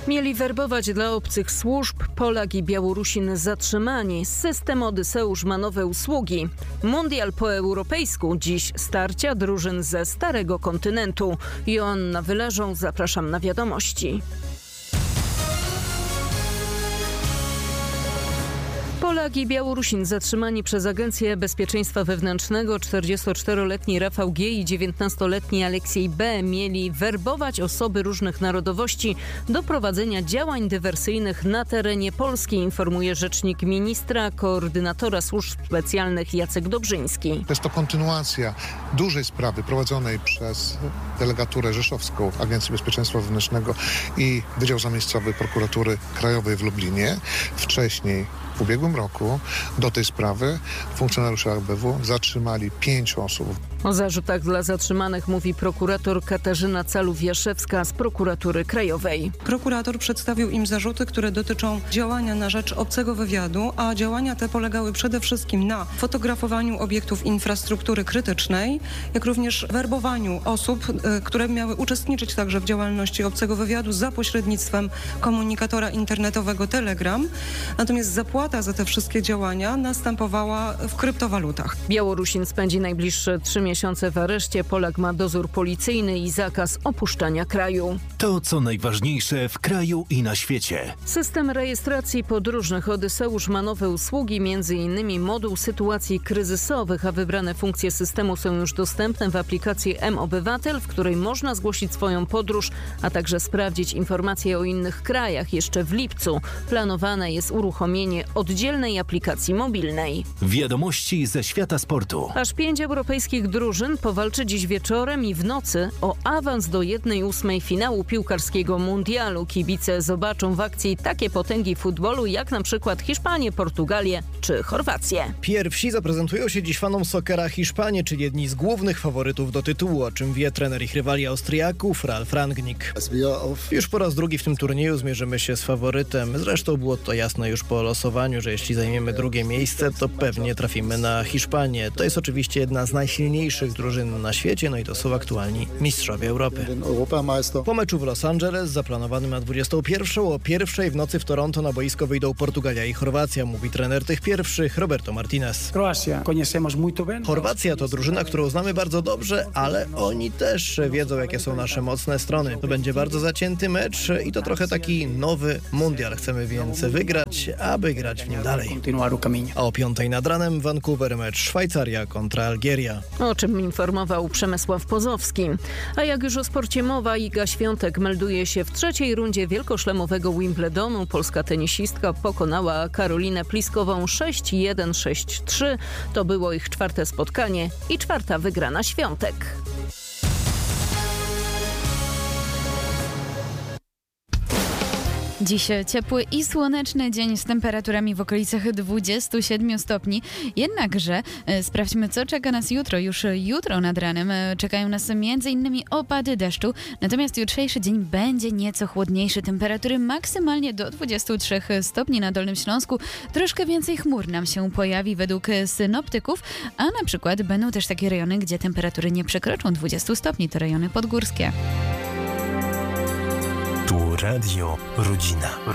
Mieli werbować dla obcych służb. Polak i Białorusin zatrzymani. System Odyseusz ma nowe usługi. Mundial po europejsku. Dziś starcia drużyn ze starego kontynentu. Joanna Wyleżą, zapraszam na wiadomości. Polak i Białorusin zatrzymani przez Agencję Bezpieczeństwa Wewnętrznego. 44-letni Rafał G. i 19-letni Aleksiej B. mieli werbować osoby różnych narodowości do prowadzenia działań dywersyjnych na terenie Polski, informuje rzecznik ministra, koordynatora służb specjalnych Jacek Dobrzyński. Jest to kontynuacja dużej sprawy prowadzonej przez delegaturę rzeszowską Agencji Bezpieczeństwa Wewnętrznego i Wydział Zamiejscowy Prokuratury Krajowej w Lublinie. Wcześniej, w ubiegłym roku, do tej sprawy funkcjonariusze ABW zatrzymali 5 osób. O zarzutach dla zatrzymanych mówi prokurator Katarzyna Calów-Jaszewska z Prokuratury Krajowej. Prokurator przedstawił im zarzuty, które dotyczą działania na rzecz obcego wywiadu, a działania te polegały przede wszystkim na fotografowaniu obiektów infrastruktury krytycznej, jak również werbowaniu osób, które miały uczestniczyć także w działalności obcego wywiadu za pośrednictwem komunikatora internetowego Telegram. Natomiast zapłata za te wszystkie działania następowała w kryptowalutach. Białorusin spędzi najbliższe 3 miesiące w areszcie. Polak ma dozór policyjny i zakaz opuszczania kraju. To, co najważniejsze w kraju i na świecie. System rejestracji podróżnych Odyseusz ma nowe usługi, m.in. moduł sytuacji kryzysowych, a wybrane funkcje systemu są już dostępne w aplikacji mObywatel, w której można zgłosić swoją podróż, a także sprawdzić informacje o innych krajach. Jeszcze w lipcu planowane jest uruchomienie oddzielnej aplikacji mobilnej. Wiadomości ze świata sportu. Aż 5 europejskich drużyn powalczy dziś wieczorem i w nocy o awans do 1/8 finału piłkarskiego mundialu. Kibice zobaczą w akcji takie potęgi futbolu jak na przykład Hiszpanię, Portugalię czy Chorwację. Pierwsi zaprezentują się dziś fanom sokera Hiszpanie, czyli jedni z głównych faworytów do tytułu, o czym wie trener ich rywali Austriaków Ralf Rangnick. Już po raz drugi w tym turnieju zmierzymy się z faworytem. Zresztą było to jasne już po losowaniu, że jeśli zajmiemy drugie miejsce, to pewnie trafimy na Hiszpanię. To jest oczywiście jedna z najsilniejszych drużyn na świecie, no i to są aktualni mistrzowie Europy. Po meczu w Los Angeles, zaplanowanym na 21, o 1 w nocy w Toronto na boisko wyjdą Portugalia i Chorwacja, mówi trener tych pierwszych Roberto Martinez. Chorwacja to drużyna, którą znamy bardzo dobrze, ale oni też wiedzą, jakie są nasze mocne strony. To będzie bardzo zacięty mecz i to trochę taki nowy mundial. Chcemy więc wygrać, aby grać w nim dalej. A o 5 nad ranem Vancouver mecz Szwajcaria kontra Algieria. O czym informował Przemysław Pozowski. A jak już o sporcie mowa, Iga Świątek melduje się w trzeciej rundzie wielkoszlemowego Wimbledonu. Polska tenisistka pokonała Karolinę Pliskową 6-1, 6-3. To było ich 4. spotkanie i 4. wygrana Świątek. Dziś ciepły i słoneczny dzień z temperaturami w okolicach 27 stopni. Jednakże sprawdźmy, co czeka nas jutro. Już jutro nad ranem czekają nas m.in. opady deszczu. Natomiast jutrzejszy dzień będzie nieco chłodniejszy. Temperatury maksymalnie do 23 stopni na Dolnym Śląsku. Troszkę więcej chmur nam się pojawi według synoptyków, a na przykład będą też takie rejony, gdzie temperatury nie przekroczą 20 stopni. To rejony podgórskie. Tu Radio Rodzina.